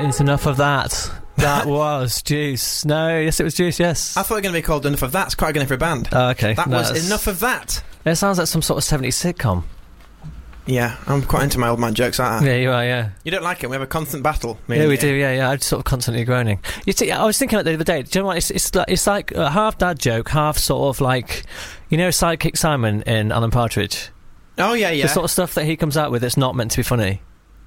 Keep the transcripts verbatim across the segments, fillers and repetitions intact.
it's enough of that. That was Juice. No, yes, it was Juice, yes. I thought it was going to be called Enough of That. It's quite a good name for a band. Oh, okay. That no, was that's... Enough of That. It sounds like some sort of seventies sitcom. Yeah, I'm quite into my old man jokes, aren't I? Yeah, you are, yeah. You don't like it? We have a constant battle. Me Yeah, and we you. do, yeah, yeah. I'm sort of constantly groaning. You see, I was thinking about the other day, do you know what? It's, it's, like, it's like a half dad joke, half sort of like, you know, Sidekick Simon in Alan Partridge? Oh, yeah, yeah. The sort of stuff that he comes out with that's not meant to be funny.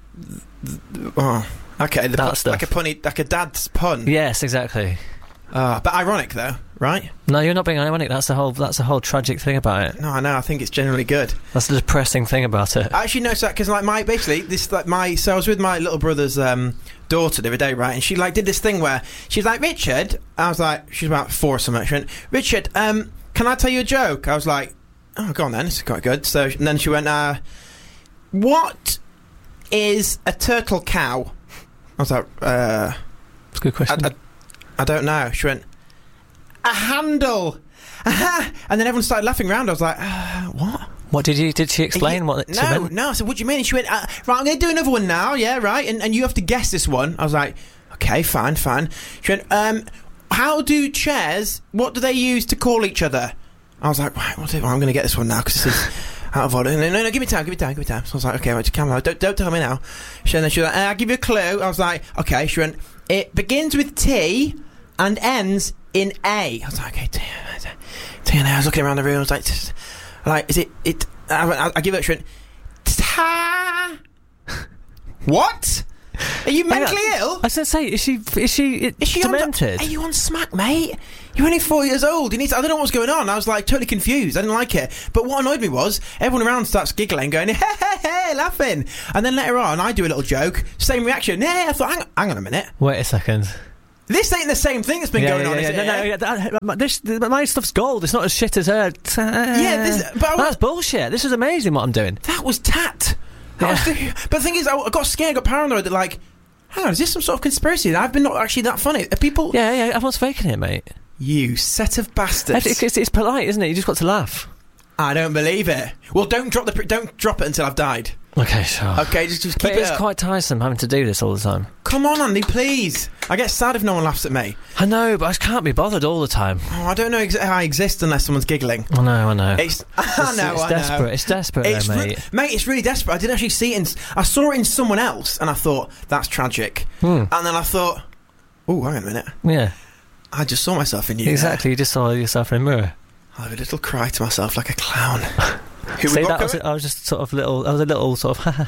Oh, okay. The That pun, stuff. like a punny, like a dad's pun. Yes, exactly. Uh, but ironic, though, right? No, you're not being ironic. That's the whole. That's the whole tragic thing about it. No, I know. I think it's generally good. That's the depressing thing about it. I actually noticed that because, like, my basically this like my so I was with my little brother's um, daughter the other day, right? And she like did this thing where she's like, Richard. I was like, she's about four or something. She went, Richard, um, can I tell you a joke? I was like, oh, go on then. This is quite good. So and then she went, uh, what is a turtle cow? I was like, uh, That's a good question. I, I, I don't know. She went, a handle. Aha! And then everyone started laughing around. I was like, uh, what? What did you? Did she explain You- what? No, she meant? no. I said, what do you mean? And she went, uh, right, I'm going to do another one now. Yeah, right. And and you have to guess this one. I was like, okay, fine, fine. She went, um, how do chairs, what do they use to call each other? I was like, right, what do, well, I'm going to get this one now because this is out of order. No, no, no, give me time, give me time, give me time. So I was like, okay, right, calm down. Don't, don't tell me now. She, and then she was like, uh, I'll give you a clue. I was like, okay. She went, it begins with T and ends in A. I was like, okay, T, T and A. I was looking around the room. I was like, tss, like, is it, it, I, I, I give it, she went, ta. What? Are you mentally Hang on. ill? I was going to say, is she? Is she? Is she demented? On, are you on smack, mate? You're only four years old. You need to, I don't know what's going on. I was like totally confused. I didn't like it. But what annoyed me was everyone around starts giggling, going, hey, hey, hey, laughing. And then later on, I do a little joke, same reaction. Hey, I thought, hang, hang on a minute. Wait a second. This ain't the same thing that's been yeah, going yeah, on, yeah, is yeah. it? No, no, yeah, that, this, my stuff's gold. It's not as shit as her. Yeah, this, but I, that's bullshit. This is amazing what I'm doing. That was tat. That Yeah. was the, but the thing is, I, I got scared, got paranoid that, like, hang on, is this some sort of conspiracy? I've been not actually that funny. Are people... Yeah, yeah, everyone's faking it, mate. You set of bastards. It's, it's, it's polite, isn't it? You just got to laugh. I don't believe it. Well, don't drop the pr- don't drop it until I've died. Okay, sure. Okay, just, just keep But it it's up. quite tiresome having to do this all the time. Come on, Andy, please. I get sad if no one laughs at me. I know, but I can't be bothered all the time. Oh, I don't know ex- how I exist unless someone's giggling. I know, I know. It's, I It's, know, it's I desperate. know. It's desperate, It's though, re- mate. mate, it's really desperate. I didn't actually see it in... I saw it in someone else, and I thought, that's tragic. Hmm. And then I thought, oh, hang on a minute. Yeah, I just saw myself in you. exactly. You just saw yourself in a mirror. I'll have a little cry to myself like a clown. Who See, we that got was, I was just sort of little. I was a little sort of.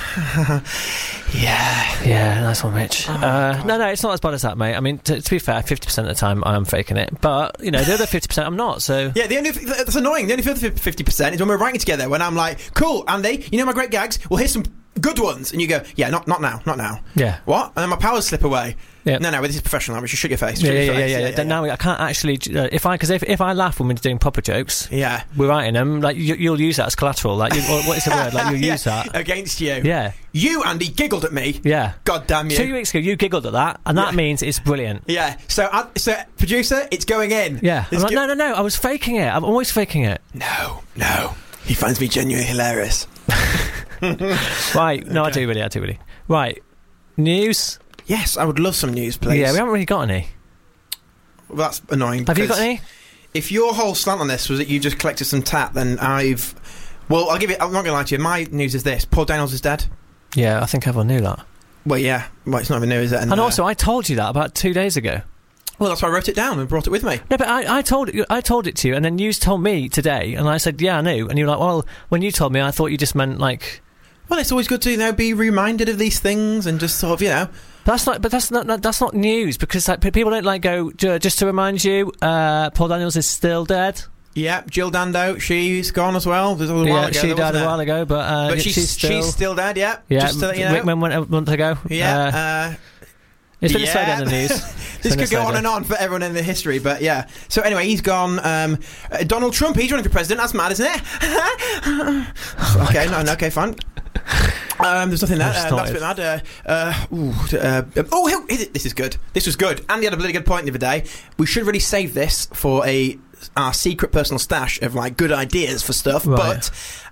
Yeah. Yeah, nice one, Mitch. Oh, uh, no, no, it's not as bad as that, mate. I mean, t- to be fair, fifty percent of the time I am faking it, but you know, the other fifty percent I'm not. So Yeah, the only that's annoying. The only other fifty percent is when we're writing together. When I'm like, "Cool, Andy, you know my great gags. Well, here's some good ones," and you go, "Yeah, not not now, not now." yeah, What? And then my powers slip away. yeah. No, no, this is professional. We should shut your face. Yeah, Shut yeah, your yeah, face. yeah, yeah. Now I can't actually. Uh, if I, because if, if I laugh when we're doing proper jokes, Yeah. we're writing them. Like you, you'll use that as collateral. Like, you, or what is the word? Like you'll Yeah, use that against you. Yeah, You, Andy, giggled at me. yeah. God damn you. Two weeks ago, you giggled at that, and that Yeah. means it's brilliant. Yeah. So, uh, so producer, it's going in. Yeah. I'm It's like, go- no, no, no. I was faking it. I'm always faking it. no, no. He finds me genuinely hilarious. Right. No, I Okay. do really. I do really. Right. News. Yes, I would love some news, please. Yeah, we haven't really got any. Well, that's annoying. Have you because got any? If your whole slant on this was that you just collected some tat, then I've... Well, I'll give you... I'm not going to lie to you. My news is this. Paul Daniels is dead. Yeah, I think everyone knew that. Well, yeah. Well, it's not even new, is it? And uh, also, I told you that about two days ago. Well, that's why I wrote it down and brought it with me. No, but I, I told it. I told it to you, and then you told me today, and I said, "Yeah, I knew." And you were like, "Well, when you told me, I thought you just meant like." Well, it's always good to, you know, be reminded of these things and just sort of, you know... That's not, but that's not, that's not news because like people don't like go "Ju- just to remind you. Uh, Paul Daniels is still dead. Yeah, Jill Dando, she's gone as well. There's a while Yeah, ago, she there, died wasn't a it? while ago, but, uh, But yeah, she's, she's still. she's still dead, yeah. Yeah, Just to let you know. Rickman went a month ago. Yeah. Uh, Uh, it's been yeah. a slow down in the news. this could go on and on for everyone in the history, but yeah. So anyway, he's gone. Um, uh, Donald Trump, he's running for president. That's mad, isn't it? Oh okay, no, no, okay, fine. Um, there's nothing there. I've Uh, that's a bit mad. Uh, uh, ooh, uh, oh, hell, is it- this is good. This was good. Andy had a bloody good point the other day. We should really save this for a our secret personal stash of like good ideas for stuff. Right. But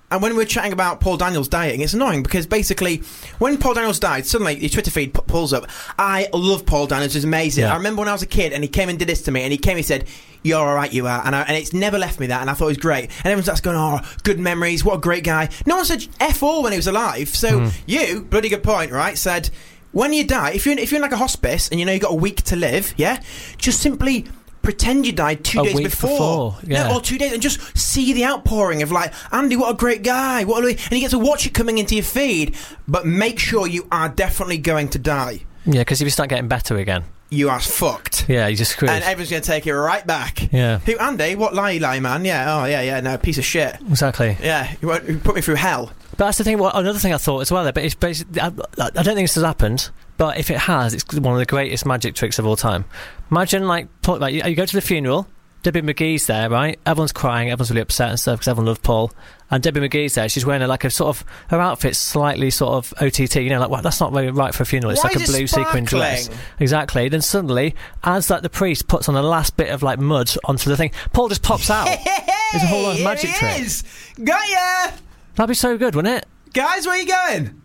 and when we were chatting about Paul Daniels dying, it's annoying because basically, when Paul Daniels died, suddenly your Twitter feed p- pulls up. I love Paul Daniels; he's amazing. Yeah. I remember when I was a kid, and he came and did this to me, and he came and said, "You're all right, you are," and, I, and it's never left me that, and I thought it was great. And everyone's that's going, "Oh, good memories! What a great guy!" No one said F all when he was alive. So Mm. you, bloody good point, right? Said when you die, if you're in, if you're in like a hospice and you know you've got a week to live, yeah, just simply pretend you died two A days week before, before, yeah. no, or two days, and just see the outpouring of like, Andy, what a great guy, what a, and you get to watch it coming into your feed. But make sure you are definitely going to die. Yeah, because if you start getting better again, you are fucked. yeah, you just screwed. And everyone's going to take it right back. Yeah, Who, Andy? What lie, lie, man? Yeah, oh, yeah, yeah, no, piece of shit. exactly. Yeah, you, won't, you put me through hell. But that's the thing. What another thing I thought as well. There, but it's basically, I, I don't think this has happened. But if it has, it's one of the greatest magic tricks of all time. Imagine like, put, like you, you go to the funeral. Debbie McGee's there, right? Everyone's crying, everyone's really upset and stuff because everyone loved Paul. And Debbie McGee's there. She's wearing a, like a sort of, her outfit's slightly sort of O T T. You know, like, well, that's not really right for a funeral. It's Why like a is it blue sequin dress. sparkling? Exactly. Then suddenly, as like the priest puts on the last bit of like mud onto the thing, Paul just pops out. It's a whole lot of Here magic he trick. is. Got ya! That'd be so good, wouldn't it? Guys, where are you going?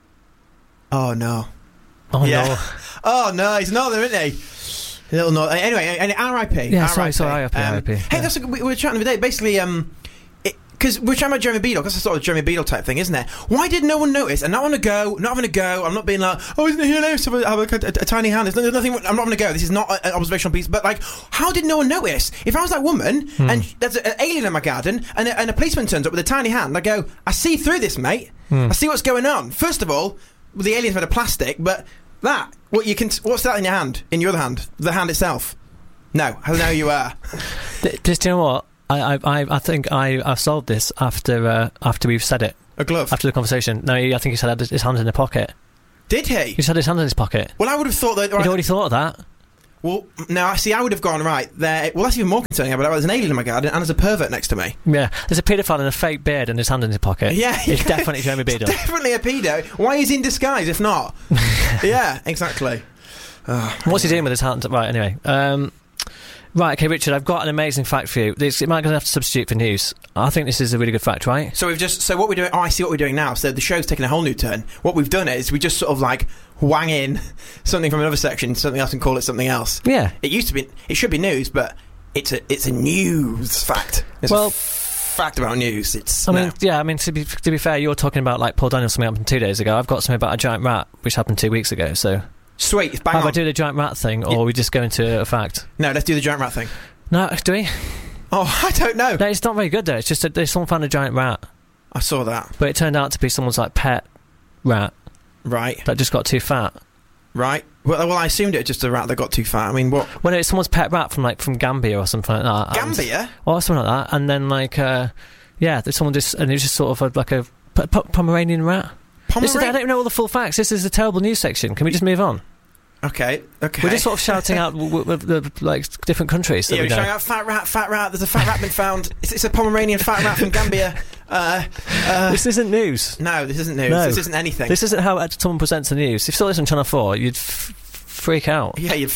Oh, no. Oh Yeah. no. Oh, no, he's not there, isn't he? Little no. Anyway, and R I P. Yeah, sorry, sorry, R I P, R I P, Hey, yeah. that's a, we, we were chatting the other day. Basically, um, because we're chatting about Jeremy Beadle. That's a sort of Jeremy Beadle type thing, isn't it? Why did no one notice? And not having a go, not having a go. I'm not being like, oh, isn't it hilarious to have, a, have a, a, a tiny hand? There's, no, there's nothing. I'm not having a go. This is not a, an observational piece. But like, how did no one notice? If I was that woman Hmm. and there's an alien in my garden and a, and a policeman turns up with a tiny hand, I go, I see through this, mate. Hmm. I see what's going on. First of all, the alien's made of plastic, but that what you can. What's that in your hand? In your other hand, the hand itself. No, I know you are. D- Just, you know what? I, I, I think I, I've solved this after, uh, after we've said it. A glove. After the conversation. No, he, I think he said his, his hand in the pocket. Did he? He said his hand in his pocket. Well, I would have thought that. He'd already thought of that. Well, no, I see. I would have gone right there. Well, that's even more concerning. But there's an alien in my garden, and there's a pervert next to me. Yeah, there's a paedophile in a fake beard and his hand in his pocket. Yeah, It's yeah. definitely Jeremy Beadle. Definitely a pedo. Why is he in disguise if not? Yeah, exactly. Oh, What's he doing with his hand? Right, anyway. Um, right, okay, Richard, I've got an amazing fact for you. This, it might have to substitute for news. I think this is a really good fact, right? So we've just. So what we're doing? Oh, I see what we're doing now. So the show's taking a whole new turn. What we've done is we just sort of like wang in something from another section, something else, and call it something else. Yeah. It used to be. It should be news, but it's a. It's a news fact. It's Well, a f- fact about news. It's. I mean, no. yeah, I mean, to be, to be fair, you're talking about, like, Paul Daniels, something happened two days ago. I've got something about a giant rat, which happened two weeks ago, so... Sweet. It's bang Have on. I do the giant rat thing, or Yeah. are we just go into a fact? No, let's do the giant rat thing. No, do we? Oh, I don't know. No, it's not very good, though. It's just that there's someone found a giant rat, I saw that. but it turned out to be someone's, like, pet rat Right. that just got too fat. Right. Well, well, I assumed it was just a rat that got too fat. I mean, what? Well, no, it's someone's pet rat from, like, from Gambia or something like that. and- Gambia? Or something like that. And then, like, uh, yeah, there's someone just... And it was just sort of a, like a p- p- Pomeranian rat. This is, I Pomeranian? don't know all the full facts. This is a terrible news section. Can we just move on? Okay. Okay. We're just sort of shouting out w- w- w- the like different countries that Yeah, we we're know. shouting out fat rat, fat rat. There's a fat rat been found. It's, it's a Pomeranian fat rat from Gambia. Uh, uh, This isn't news. no, this isn't news. No. This isn't anything. This isn't how someone presents the news. If you saw this on Channel four, you'd f- freak out. yeah, you'd f-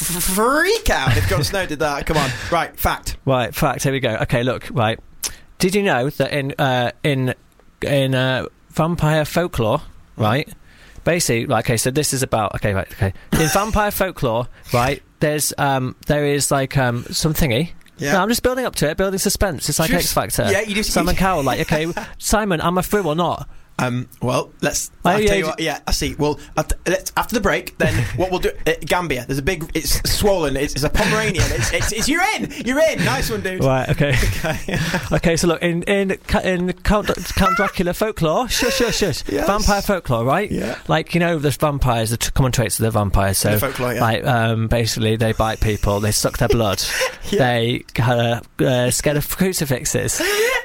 freak out if Jon Snow did that. Come on. Right. Fact. Right, fact, here we go. Okay, look, right. Did you know that in uh, in in uh, vampire folklore, right? Basically, like, okay, so this is about okay, right, okay. In vampire folklore, right? There's um, there is like um, some thingy. Yeah. No, I'm just building up to it, building suspense. It's like Just- X Factor. yeah, you just- Simon Cowell, like, okay, Simon, am I through or not? Um. Well, let's. Oh, I'll yeah, tell you you- what. Yeah, I see. Well, after, let's, after the break, then what we'll do? Uh, Gambia. There's a big. It's swollen. It's, it's a Pomeranian. It's, it's, it's. You're in. You're in. Nice one, dude. Right, okay. Okay. Okay, so look, in in Ca- in Count, Count Dracula folklore, shush, shush, shush, Yes. vampire folklore, right? Yeah. Like, you know, there's vampires, the t- common traits of the vampires. So, The folklore, yeah. like, um, basically, they bite people, they suck their blood, Yeah. they uh, uh, scared of crucifixes,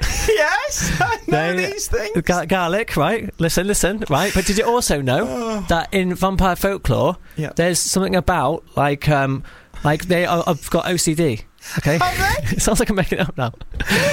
Yes. I know They- these things. Gar- garlic, right? Listen, listen, right? But did you also know Oh. that in vampire folklore, Yeah. there's something about like um, like they are, have got O C D. Okay, Have they? it sounds like I'm making it up now.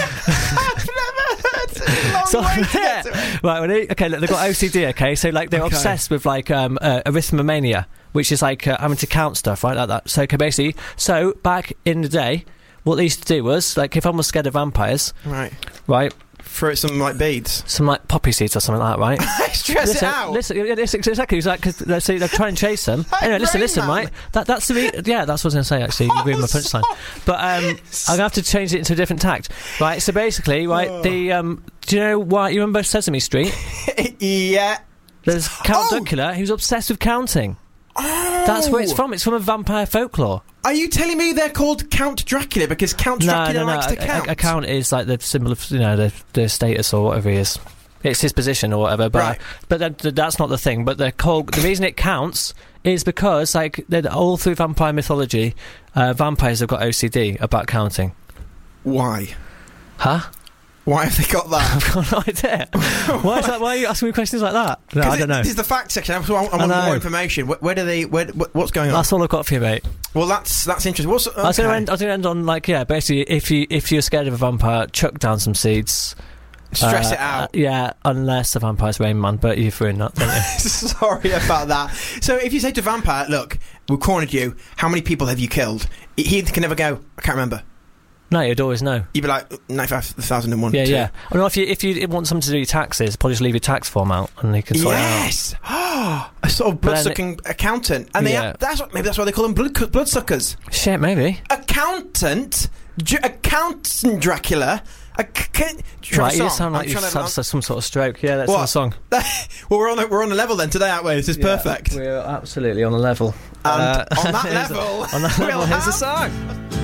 I've never heard it. Long So, way to get yeah. to it. Right, well, they, okay, look, they've got O C D, okay, so, like, they're Okay. obsessed with, like, um, uh, arithmomania, which is, like, uh, having to count stuff, right, like that. So, okay, basically, so, back in the day, what they used to do was, like, if I was scared of vampires, Right. right, throw it some like beads. Some like poppy seeds or something like that, right? Stress listen, it out. Listen, yeah, listen, exactly. He's like, because they're, so they're trying to chase them. Hey, Anyway, listen, Rain listen, Man. right? That, that's the re- yeah, that's what I was going to say. Actually, you ruined my punchline. But um, I'm gonna have to change it into a different tact, right? So basically, right, Oh. the um, do you know why? You remember Sesame Street? Yeah. There's Count Oh. Duckula. He was obsessed with counting. Oh. That's where it's from. It's from a vampire folklore. Are you telling me they're called Count Dracula because Count No, Dracula no, no. likes to A, count? a, a count is like the symbol of, you know, the, the status or whatever he is. It's his position or whatever. But Right. but that, that's not the thing. But they're called, the reason it counts is because, like, they're all through vampire mythology, uh, vampires have got O C D about counting. Why? Huh? Why have they got that? I've got no idea. Why, is that, why are you asking me questions like that? No, I don't know. This is the fact section. I want, I I want know. more information. Where, where do they? Where, wh- what's going on? That's all I've got for you, mate. Well, that's that's interesting. What's, okay. I was going to end. I was going to end on like, yeah, basically, if you if you're scared of a vampire, chuck down some seeds. Stress Uh, it out. uh, yeah, unless the vampire's Rain Man, but you've ruined that, don't you? Sorry about that. So, if you say to vampire, "Look, we've cornered you. How many people have you killed?" He can never go. I can't remember. No, you'd always know. You'd be like ninety-five thousand and one. Yeah, two. yeah. Well, if you if you want someone to do your taxes, probably just leave your tax form out and they can sort Yes. a sort of But then blood-sucking accountant, and they Yeah. have, that's what, maybe that's why they call them blood bloodsuckers. it out. Shit, maybe. Accountant, Dr- accountant Dracula. A c- c- Right, you song. sound like I'm you've trying to- had some sort of stroke. Yeah, that's What? the song. well, we're on a, we're on a level then today, aren't we? This is perfect. We're absolutely on the level. And Uh, on that here's- level, on that we'll level, here's the have- song.